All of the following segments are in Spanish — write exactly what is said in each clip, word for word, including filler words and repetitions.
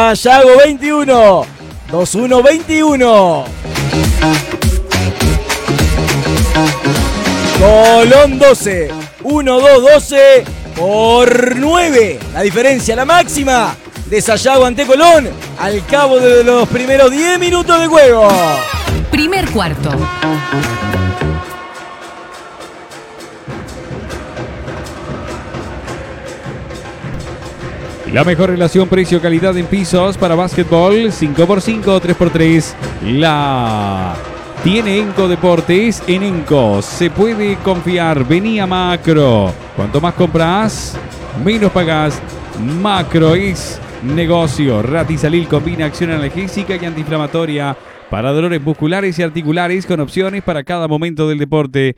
Sayago veintiuno, dos uno veintiuno. Colón doce, uno dos doce por nueve. La diferencia, la máxima de Sayago ante Colón al cabo de los primeros diez minutos de juego. Primer cuarto. La mejor relación precio-calidad en pisos para básquetbol, cinco por cinco, tres por tres. La tiene Enco Deportes. En Enco se puede confiar. Vení a Macro. Cuanto más compras, menos pagás. Macro es negocio. Ratizalil combina acción analgésica y antiinflamatoria para dolores musculares y articulares con opciones para cada momento del deporte.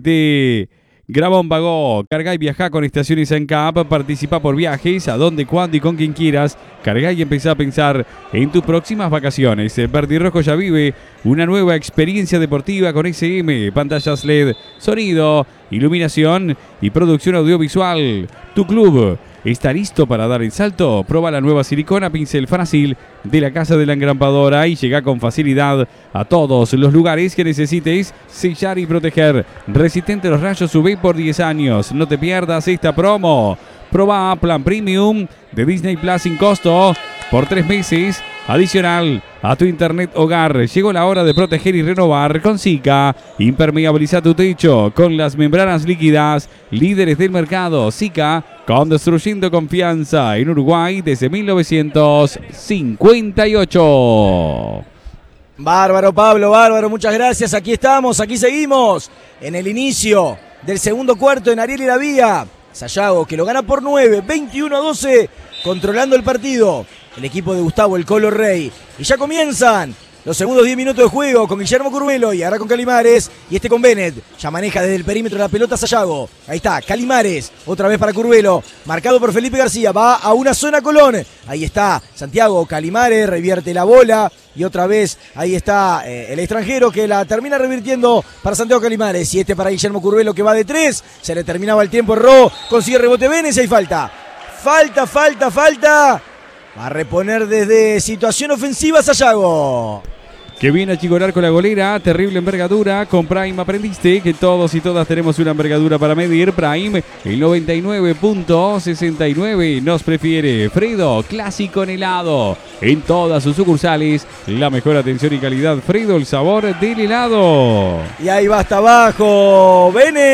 De Gramón Bagó, carga y viaja con Estaciones ANCAP, participa por viajes, a dónde, cuándo y con quien quieras. Carga y empezá a pensar en tus próximas vacaciones. Verde y Rojo ya vive una nueva experiencia deportiva con S M, pantallas L E D, sonido, iluminación y producción audiovisual. Tu club está listo para dar el salto. Proba la nueva silicona pincel Fácil de la Casa de la Engrampadora y llega con facilidad a todos los lugares que necesites sellar y proteger. Resistente a los rayos U V por diez años. No te pierdas esta promo. Proba Plan Premium de Disney Plus sin costo por tres meses. Adicional a tu internet hogar. Llegó la hora de proteger y renovar con Sika. Impermeabiliza tu techo con las membranas líquidas. Líderes del mercado. Sika, construyendo confianza en Uruguay desde mil novecientos cincuenta y ocho. Bárbaro, Pablo, bárbaro, muchas gracias. Aquí estamos, aquí seguimos en el inicio del segundo cuarto en Ariel y la Vía. Sayago que lo gana por nueve, veintiuno a doce, controlando el partido. El equipo de Gustavo El Colo Rey. Y ya comienzan los segundos diez minutos de juego con Guillermo Curvelo y ahora con Calimares. Y este con Bennett. Ya maneja desde el perímetro la pelota Sayago. Ahí está, Calimares. Otra vez para Curvelo. Marcado por Felipe García. Va a una zona Colón. Ahí está Santiago Calimares. Revierte la bola. Y otra vez ahí está eh, el extranjero que la termina revirtiendo para Santiago Calimares. Y este para Guillermo Curvelo que va de tres. Se le terminaba el tiempo. Erró. Consigue rebote Bennett y hay falta. Falta, falta, falta. Va a reponer desde situación ofensiva Sayago. Que viene a chicorar con la golera, terrible envergadura. Con Prime aprendiste que todos y todas tenemos una envergadura para medir. Prime, el noventa y nueve punto sesenta y nueve nos prefiere. Fredo, clásico en helado. En todas sus sucursales, la mejor atención y calidad. Fredo, el sabor del helado. Y ahí va hasta abajo.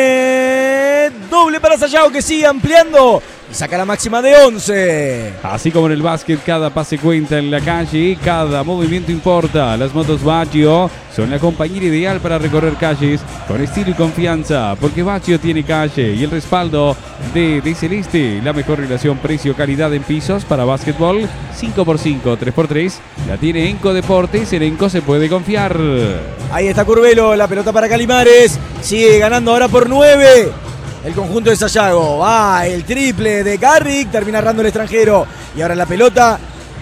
Bennett. Doble para Sayago que sigue ampliando. Y saca la máxima de once. Así como en el básquet, cada pase cuenta en la calle, cada movimiento importa. Las motos Baccio son la compañera ideal para recorrer calles con estilo y confianza, porque Baccio tiene calle y el respaldo de, de Celeste. La mejor relación precio-calidad en pisos para básquetbol, cinco por cinco, tres por tres. La tiene Enco Deportes, en Enco se puede confiar. Ahí está Curvelo, la pelota para Calimares. Sigue ganando ahora por nueve. El conjunto de Sayago. Va el triple de Garrick. Termina errando el extranjero. Y ahora la pelota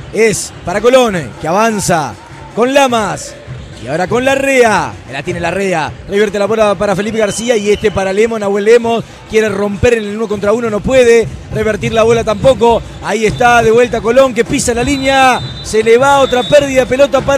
es para Colón, que avanza con Lamas. Y ahora con Larrea. La tiene Larrea. Revierte la bola para Felipe García. Y este para Lemos. Nahuel Lemos. Quiere romper en el uno contra uno. No puede. Revertir la bola tampoco. Ahí está de vuelta Colón, que pisa la línea. Se le va otra pérdida de pelota para